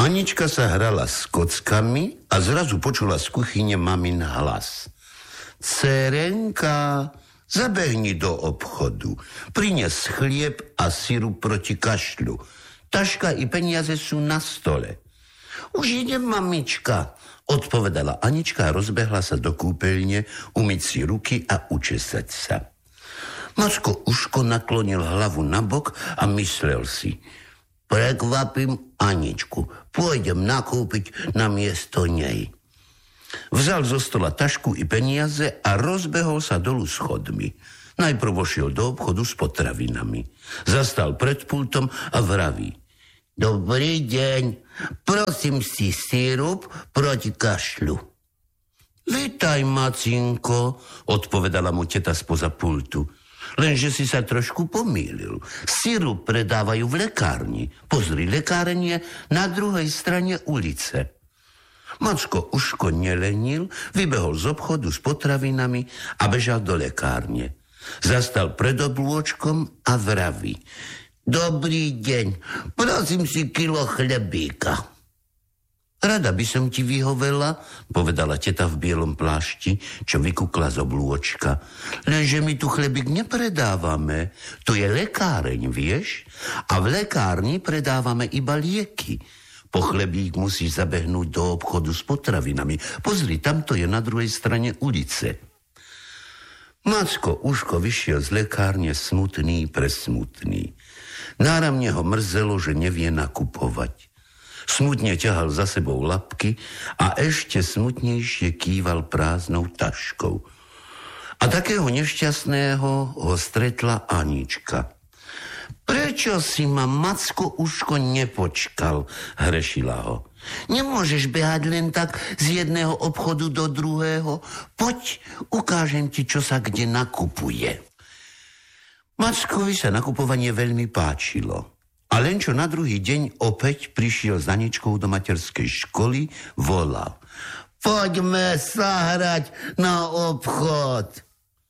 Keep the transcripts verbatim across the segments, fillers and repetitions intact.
Anička sa hrala s kockami a zrazu počula z kuchyne mamin hlas. Dcerenka, zabehni do obchodu. Prines chlieb a sirup proti kašľu. Taška i peniaze sú na stole. Už idem, mamička, odpovedala Anička a rozbehla sa do kúpeľne umyť si ruky a učesať sa. Macko Uško naklonil hlavu nabok a myslel si: prekvapím Aničku, pôjdem nakúpiť na miesto nej. Vzal zo stola tašku i peniaze a rozbehol sa dolu schodmi. Najprv vošiel do obchodu s potravinami. Zastal pred pultom a vraví: dobrý deň, prosím si sirup proti kašľu. Vítaj, Macinko, odpovedala mu teta spoza pultu. Lenže si sa trošku pomýlil. Sirup predávajú v lekárni. Pozri, lekárenie na druhej strane ulice. Macko Uško nelenil, vybehol z obchodu s potravinami a bežal do lekárne. Zastal pred oblôčkom a vraví: dobrý deň, prosím si kilo chlebíka. Rada by som ti vyhovela, povedala teta v bielom plášti, čo vykukla z oblôčka. Lenže my tu chlebík nepredávame. To je lekáreň, vieš? A v lekárni predávame iba lieky. Po chlebík musíš zabehnúť do obchodu s potravinami. Pozri, tamto je na druhej strane ulice. Macko Uško vyšiel z lekárne smutný, presmutný. Náramne ho mrzelo, že nevie nakupovať. Smutne ťahal za sebou labky a ešte smutnejšie kýval prázdnou taškou. A takého nešťastného ho stretla Anička. Prečo si ma, Macko Uško, nepočkal, hrešila ho. Nemôžeš behať len tak z jedného obchodu do druhého. Poď, ukážem ti, čo sa kde nakupuje. Mackovi sa nakupovanie veľmi páčilo. A len čo na druhý deň opäť prišiel s Aničkou do materskej školy, volal: poďme sa hrať na obchod.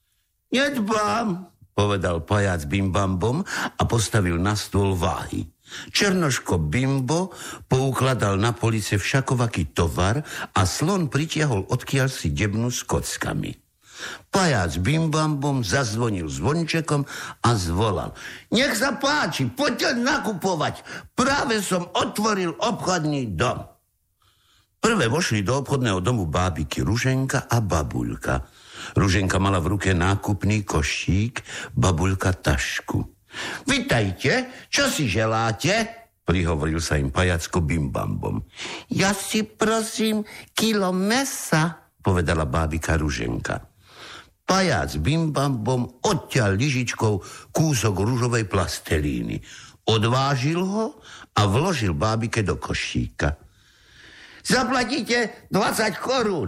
Nedbám, povedal pajac Bimbambom a postavil na stôl váhy. Černoško Bimbo poukladal na police všakovaký tovar a slon pritiahol odkiaľ si debnu s kockami. Pajac Bimbambom zazvonil zvončekom a zvolal: nech sa páči, poďte nakupovať. Práve som otvoril obchodný dom. Prvé vošli do obchodného domu bábiky Ruženka a Babuľka. Ruženka mala v ruke nákupný košík, Babuľka tašku. Vitajte, čo si želáte? Prihovoril sa im pajacko Bimbambom. Ja si prosím kilo mesa, povedala bábika Ruženka. Pajac Bimbambom odťal lyžičkou kúsok ružovej plastelíny. Odvážil ho a vložil bábike do košíka. Zaplatíte dvadsať korún.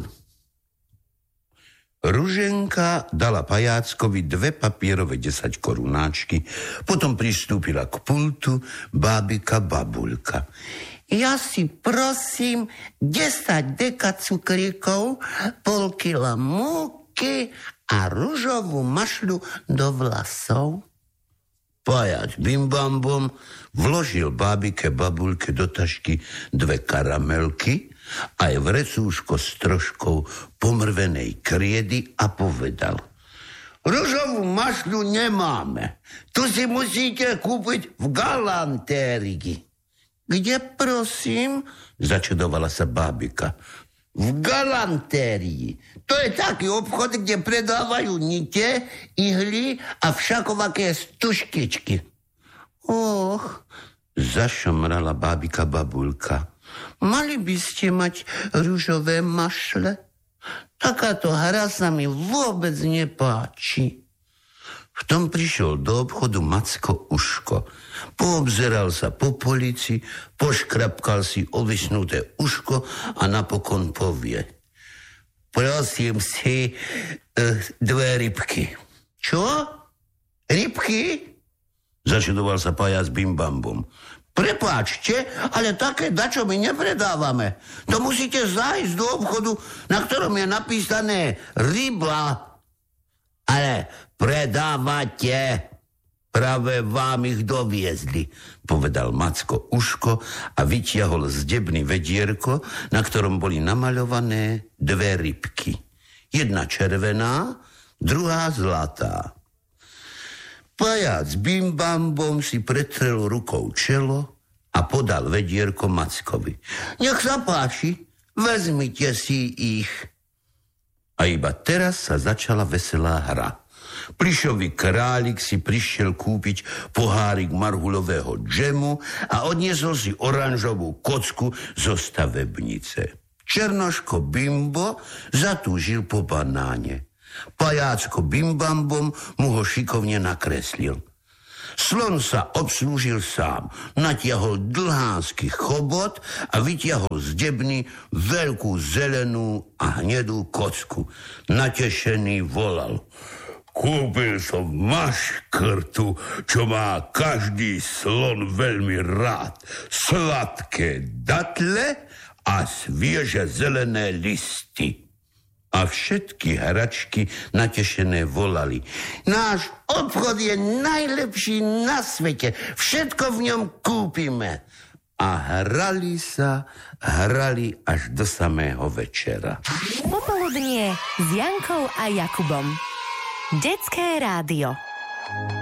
Ruženka dala pajáckovi dve papierové desať korunáčky, potom pristúpila k pultu bábika Babuľka. Ja si prosím desať deka cukríkov, pol kila múky a ružovú mašľu do vlasov. Pajac Bimbambom vložil bábike Babuľke do tašky dve karamelky aj vrecúško s troškou pomrvenej kriedy a povedal: ružovú mašľu nemáme. Tu si musíte kúpiť v galantérii. Kde, prosím? Začudovala sa bábika. V galantérii. To je taký obchod, kde predávajú nite, ihly a všakovaké stužkičky. Och, zašomrala bábika Babuľka. Mali by ste mať ružové mašle? Takáto hra sa mi vôbec nepáči. V tom prišiel do obchodu Macko Uško. Poobzeral sa po polici, poškrapkal si ovisnuté uško a napokon povie: prosím si uh, dve rybky. Čo? Rybky? Začudoval sa pajac Bimbambom. Prepáčte, ale také dačo my nepredávame. To musíte zájsť do obchodu, na ktorom je napísané ryba. Ale predávate, Práve vám ich doviezli, povedal Macko uško a vytiahol zdebný vedierko, na ktorom boli namaľované dve rybky. Jedna červená, druhá zlatá. Pajac Bim Bam Bom si pretrel rukou čelo a podal vedierko Mackovi. Nech sa páči, vezmite si ich. A iba teraz sa začala veselá hra. Plišový králik si prišiel kúpiť pohárik marhulového džemu a odniesol si oranžovú kocku zo stavebnice. Černoško Bimbo zatúžil po banáne. Pajácko Bim Bam Bom mu ho šikovne nakreslil. Slon sa obslúžil sám, natiahol dlhánsky chobot a vytiahol z debny veľkú zelenú a hnedú kocku. Natešený volal: Kúpil som maškrtu, čo má každý slon veľmi rád. Sladké datle a svieže zelené listy. A všetky hračky natešené volali: Náš obchod je najlepší na svete, všetko v ňom kúpime. A hrali sa, hrali až do samého večera. Popoludnie s Jankou a Jakubom. Detské rádio.